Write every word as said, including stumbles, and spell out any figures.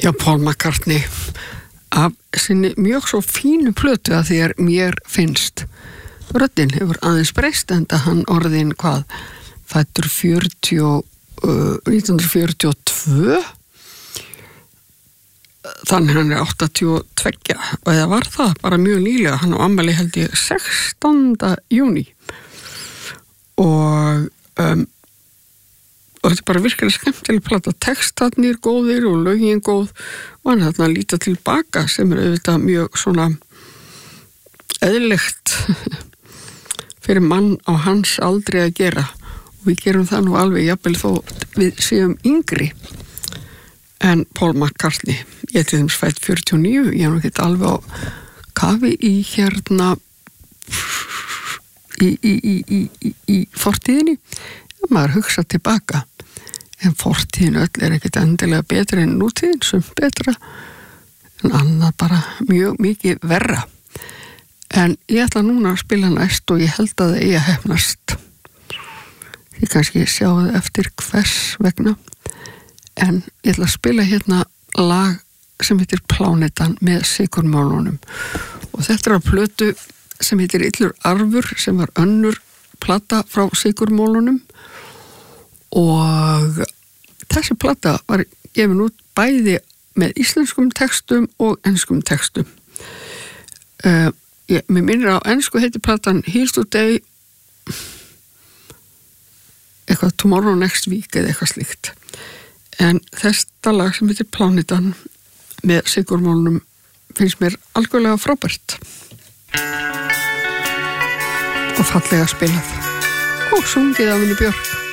Já, Paul McCartney af sinni mjög svo fínu plötu að því að mér finnst röddin hefur aðeins breyst enda hann orðin hvað fæddur fjörutíu, uh, nítján hundruð fjörutíu og tvö þannig hann er áttatíu og tvö og það var það bara mjög nýlega hann á afmæli held ég sextánda júní og um, og þetta er bara virkilega skemmtileg plata textarnir góðir og lögin góð og hann er þarna að líta tilbaka sem er auðvitað mjög svona eðlilegt fyrir mann á hans aldrei að gera og við gerum það nú alveg jafnvel þó við séum yngri en Paul McCartney ég er til þeim fædd fjörutíu og níu ég er nú ekki alveg á kafi í hérna í, í, í, í, í, í fortíðinni maður hugsa tilbaka en fortíðin öll er ekkert endilega betri en nútíðin sem betra en annað bara mjög mikið verra en ég ætla núna að spila næst og ég held að það eigi að hefnast ég kannski sjá það eftir hvers vegna en ég ætla að spila hérna lag sem heitir Plánetan með Sigurmálunum og þetta er að plötu sem heitir Illur arfur sem var önnur plata frá Sigurmálunum og þessi plata var gefin út bæði með íslenskum textum og enskum textum. Uh, ég, mér minnir á ensku heitir platan Here's Today eitthvað Tomorrow Next Week eða eitthvað slíkt. En þetta lag sem heitir Plánetan með Sigurmálunum finnst mér algjörlega frábært og fallega spilað og sungið af henni Björk.